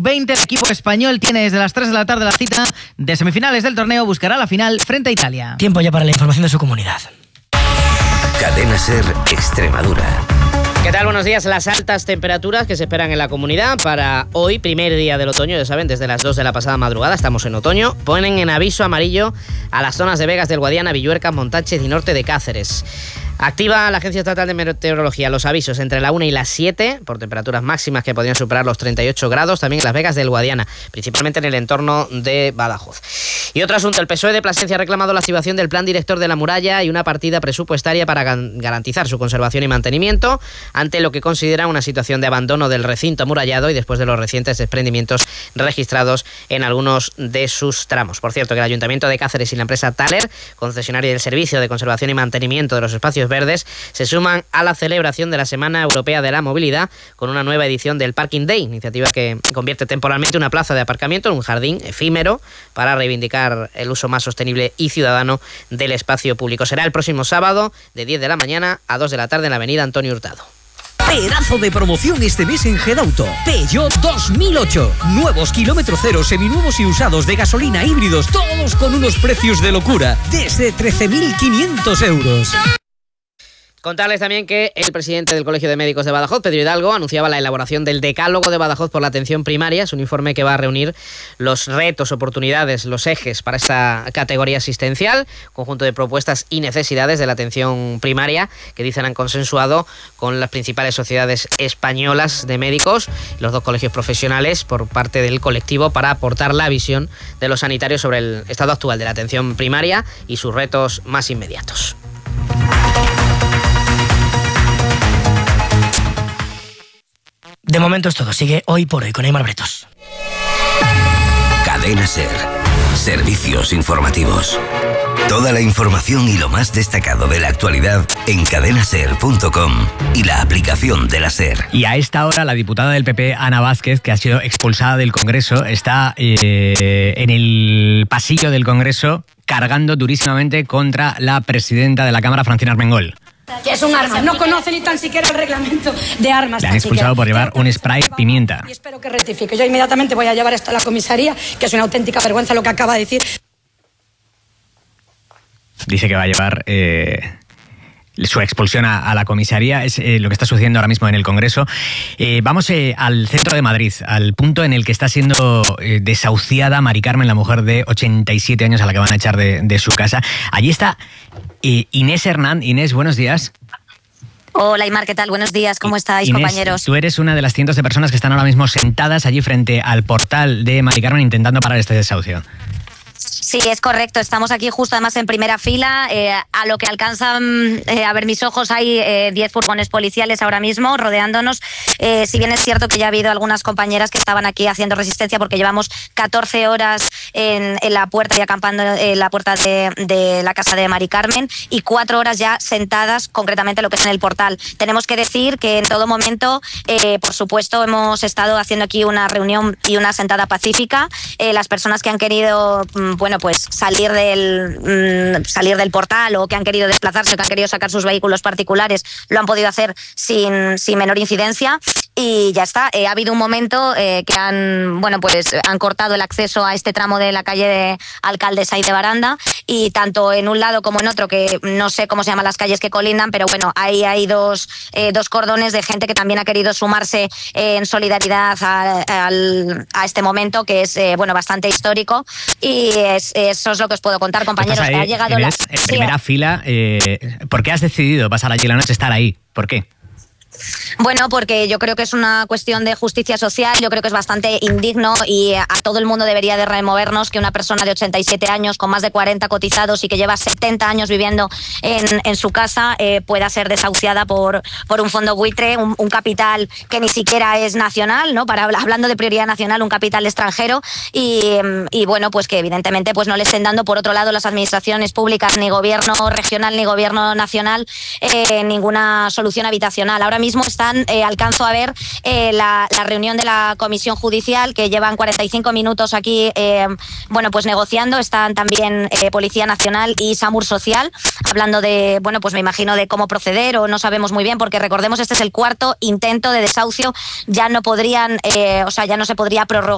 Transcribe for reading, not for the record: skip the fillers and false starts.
sub-20, el equipo español tiene desde las 3 de la tarde la cita de semifinales del torneo, buscará la final frente a Italia. Tiempo ya para la información de su comunidad. Cadena SER Extremadura. ¿Qué tal? Buenos días. Las altas temperaturas que se esperan en la comunidad para hoy, primer día del otoño, ya saben, desde las 2 de la pasada madrugada, estamos en otoño, ponen en aviso amarillo a las zonas de Vegas del Guadiana, Villuerca, Montánchez y norte de Cáceres. Activa la Agencia Estatal de Meteorología los avisos entre la 1 y las 7 por temperaturas máximas que podrían superar los 38 grados, también en las Vegas del Guadiana, principalmente en el entorno de Badajoz. Y otro asunto, el PSOE de Plasencia ha reclamado la activación del plan director de la muralla y una partida presupuestaria para garantizar su conservación y mantenimiento ante lo que considera una situación de abandono del recinto amurallado y después de los recientes desprendimientos registrados en algunos de sus tramos. Por cierto, que el Ayuntamiento de Cáceres y la empresa Thaler, concesionaria del Servicio de Conservación y Mantenimiento de los Espacios Verdes, se suman a la celebración de la Semana Europea de la Movilidad con una nueva edición del Parking Day, iniciativa que convierte temporalmente una plaza de aparcamiento en un jardín efímero para reivindicar el uso más sostenible y ciudadano del espacio público. Será el próximo sábado de 10 de la mañana a 2 de la tarde en la avenida Antonio Hurtado. Pedazo de promoción este mes en Gedauto. Peugeot 2008. Nuevos kilómetro cero, seminuevos y usados de gasolina híbridos, todos con unos precios de locura. Desde 13.500 euros. Contarles también que el presidente del Colegio de Médicos de Badajoz, Pedro Hidalgo, anunciaba la elaboración del Decálogo de Badajoz por la atención primaria. Es un informe que va a reunir los retos, oportunidades, los ejes para esta categoría asistencial, conjunto de propuestas y necesidades de la atención primaria que dicen han consensuado con las principales sociedades españolas de médicos y los dos colegios profesionales por parte del colectivo para aportar la visión de los sanitarios sobre el estado actual de la atención primaria y sus retos más inmediatos. De momento es todo. Sigue Hoy por Hoy con Aimar Bretos. Cadena SER. Servicios informativos. Toda la información y lo más destacado de la actualidad en cadenaser.com y la aplicación de la SER. Y a esta hora la diputada del PP, Ana Vázquez, que ha sido expulsada del Congreso, está en el pasillo del Congreso cargando durísimamente contra la presidenta de la Cámara, Francina Armengol. Que es un arma, no conoce ni tan siquiera el reglamento de armas. Le han expulsado por llevar un spray pimienta. Y espero que rectifique. Yo inmediatamente voy a llevar esto a la comisaría, que es una auténtica vergüenza lo que acaba de decir. Dice que va a llevar su expulsión a la comisaría. Es lo que está sucediendo ahora mismo en el Congreso. Vamos al centro de Madrid, al punto en el que está siendo desahuciada Mari Carmen, la mujer de 87 años a la que van a echar de su casa. Allí está Inés Hernán. Inés, buenos días. Hola, Aimar, ¿qué tal? Buenos días, ¿cómo estáis, Inés, compañeros? Tú eres una de las cientos de personas que están ahora mismo sentadas allí frente al portal de Mari Carmen intentando parar este desahucio. Sí, es correcto. Estamos aquí justo además en primera fila. A lo que alcanzan a ver mis ojos hay 10 furgones policiales ahora mismo rodeándonos. Si bien es cierto que ya ha habido algunas compañeras que estaban aquí haciendo resistencia porque llevamos 14 horas en la puerta y acampando en la puerta de la casa de Mari Carmen y 4 horas ya sentadas concretamente lo que es en el portal. Tenemos que decir que en todo momento, por supuesto, hemos estado haciendo aquí una reunión y una sentada pacífica. Las personas que han querido pues salir del portal o que han querido desplazarse o que han querido sacar sus vehículos particulares lo han podido hacer sin menor incidencia y ya está. Ha habido un momento que han cortado el acceso a este tramo de la calle de Alcaldesa y de Baranda y tanto en un lado como en otro, que no sé cómo se llaman las calles que colindan, pero bueno, ahí hay dos cordones de gente que también ha querido sumarse en solidaridad a este momento que es bastante histórico y eso es lo que os puedo contar, compañeros. Ahí, ha llegado Inés, en primera fila. ¿Por qué has decidido pasar allí la noche, estar ahí? ¿Por qué? Bueno, porque yo creo que es una cuestión de justicia social, yo creo que es bastante indigno y a todo el mundo debería de removernos que una persona de 87 años con más de 40 cotizados y que lleva 70 años viviendo en su casa pueda ser desahuciada por un fondo buitre, un capital que ni siquiera es nacional, ¿no? Hablando de prioridad nacional, un capital extranjero y pues que evidentemente pues no le estén dando por otro lado las administraciones públicas, ni gobierno regional ni gobierno nacional, ninguna solución habitacional. Ahora mismo alcanzo a ver la reunión de la Comisión Judicial, que llevan 45 minutos aquí pues negociando. Están también Policía Nacional y SAMUR Social hablando de, pues me imagino de cómo proceder o no sabemos muy bien, porque recordemos este es el 4º intento de desahucio. Ya no podrían, ya no se podría prorrogar